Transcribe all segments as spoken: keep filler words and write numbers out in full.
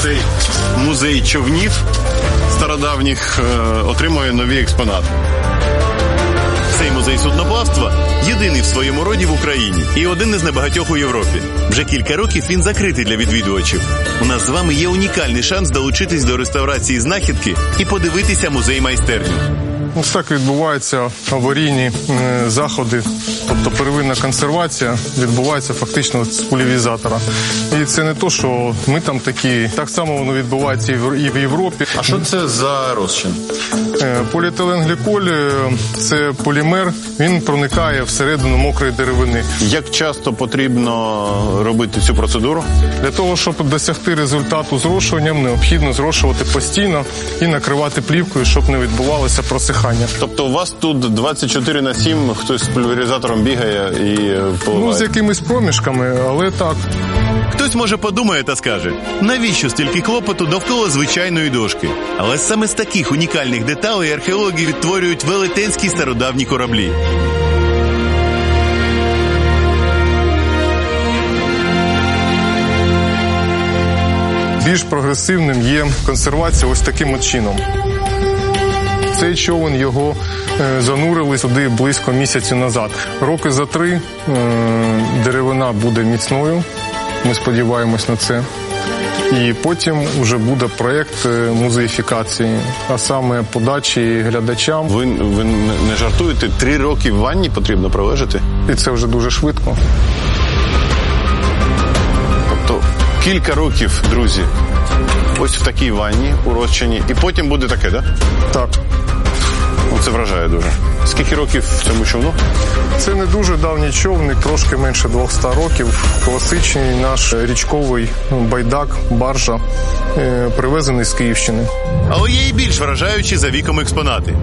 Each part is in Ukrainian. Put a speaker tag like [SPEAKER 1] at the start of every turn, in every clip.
[SPEAKER 1] цей музей човнів стародавніх отримує нові експонати. Цей музей судноплавства єдиний в своєму роді в Україні і один із небагатьох у Європі. Вже кілька років він закритий для відвідувачів. У нас з вами є унікальний шанс долучитись до реставрації знахідки і подивитися музей-майстерню.
[SPEAKER 2] Ось так відбуваються аварійні е, заходи, тобто первинна консервація відбувається фактично з пульверизатора. І це не то, що ми там такі, так само воно відбувається і в, і в Європі.
[SPEAKER 1] А що це за розчин?
[SPEAKER 2] Е, поліетиленгліколь – це полімер, він проникає всередину мокрої деревини.
[SPEAKER 1] Як часто потрібно робити цю процедуру?
[SPEAKER 2] Для того, щоб досягти результату зрошуванням, необхідно зрошувати постійно і накривати плівкою, щоб не відбувалося просихання.
[SPEAKER 1] Тобто у вас тут двадцять чотири на сім хтось з пульверизатором бігає і поливає?
[SPEAKER 2] Ну, з якимись проміжками, але так.
[SPEAKER 1] Хтось, може, подумає та скаже, навіщо стільки клопоту довкола звичайної дошки? Але саме з таких унікальних деталей археологи відтворюють велетенські стародавні кораблі.
[SPEAKER 2] Більш прогресивним є консервація ось таким от чином. Цей човен, його е, занурили сюди близько місяця назад. Роки за три е, деревина буде міцною, ми сподіваємось на це. І потім вже буде проєкт музеїфікації, а саме подачі глядачам.
[SPEAKER 1] Ви, ви не жартуєте? Три роки в ванні потрібно пролежати?
[SPEAKER 2] І це вже дуже швидко.
[SPEAKER 1] Тобто кілька років, друзі, ось в такій ванні у розчині, і потім буде таке, да?
[SPEAKER 2] Так? Так.
[SPEAKER 1] Це вражає дуже. Скільки років цьому човну?
[SPEAKER 2] Це не дуже давній човник, трошки менше двохсот років. Класичний наш річковий байдак, баржа, е, привезений з Київщини.
[SPEAKER 1] Але є і більш вражаючі за віком експонати.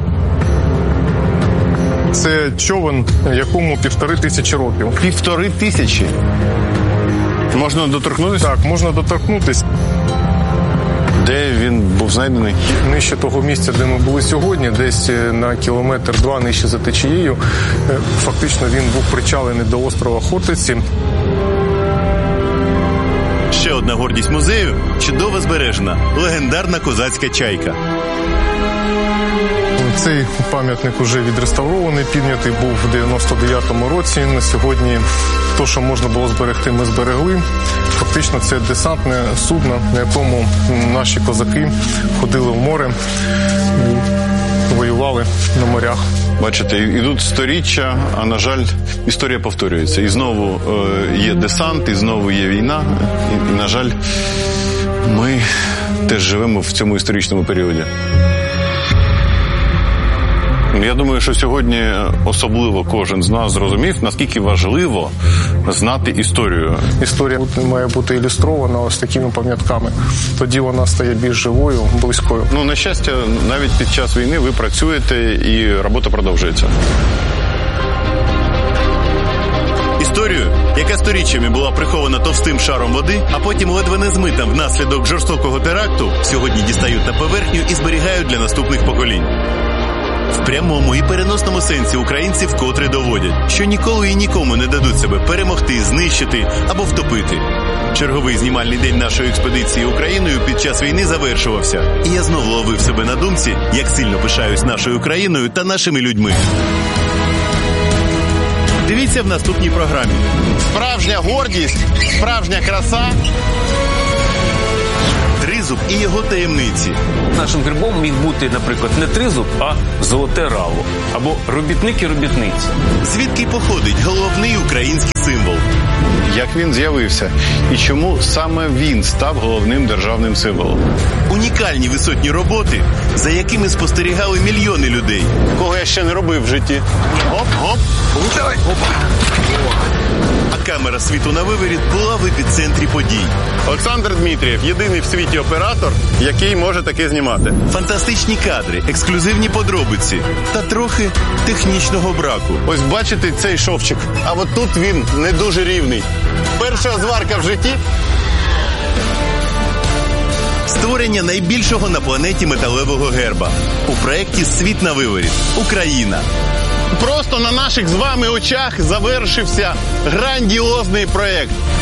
[SPEAKER 2] Це човен, якому півтори тисячі років.
[SPEAKER 1] Півтори тисячі? Можна доторкнутися?
[SPEAKER 2] Так, можна доторкнутися.
[SPEAKER 1] Де він був знайдений?
[SPEAKER 2] Нижче того місця, де ми були сьогодні, десь на кілометр-два нижче за течією. Фактично він був причалений до острова Хортиці.
[SPEAKER 1] Ще одна гордість музею – чудово збережена, легендарна козацька чайка.
[SPEAKER 2] Цей пам'ятник вже відреставрований, піднятий був в дев'яносто дев'ятому році. На сьогодні те, що можна було зберегти, ми зберегли. Фактично це десантне судно, на якому наші козаки ходили в море, воювали на морях.
[SPEAKER 1] Бачите, ідуть сторіччя, а, на жаль, історія повторюється. І знову е, є десант, і знову є війна. І, і, на жаль, ми теж живемо в цьому історичному періоді. Я думаю, що сьогодні особливо кожен з нас зрозумів, наскільки важливо знати історію.
[SPEAKER 2] Історія має бути ілюстрована ось такими пам'ятками. Тоді вона стає більш живою, близькою.
[SPEAKER 1] Ну, на щастя, навіть під час війни ви працюєте і робота продовжується. Історію, яка сторіччями була прихована товстим шаром води, а потім ледве не змита внаслідок жорстокого теракту, сьогодні дістають на поверхню і зберігають для наступних поколінь. В прямому і переносному сенсі українці вкотре доводять, що ніколи і нікому не дадуть себе перемогти, знищити або втопити. Черговий знімальний день нашої експедиції Україною під час війни завершувався. І я знову ловив себе на думці, як сильно пишаюсь нашою країною та нашими людьми. Дивіться в наступній програмі. Справжня гордість, справжня краса. Тризуб і його таємниці.
[SPEAKER 3] Нашим грибом міг бути, наприклад, не тризуб, а золоте рало. Або робітник і робітниця.
[SPEAKER 1] Звідки походить головний український символ? Як він з'явився? І чому саме він став головним державним символом? Унікальні висотні роботи, за якими спостерігали мільйони людей. Кого я ще не робив в житті. Оп, оп. Давай. Опа. А камера світу на виворіт була в епіцентрі подій. Олександр Дмитрієв – єдиний в світі оператор, який може таке знімати. Фантастичні кадри, ексклюзивні подробиці та трохи технічного браку. Ось бачите цей шовчик, а от тут він не дуже рівний. Перша зварка в житті. Створення найбільшого на планеті металевого герба. У проєкті «Світ на виворіт. Україна». Просто на наших з вами очах завершився грандіозний проєкт.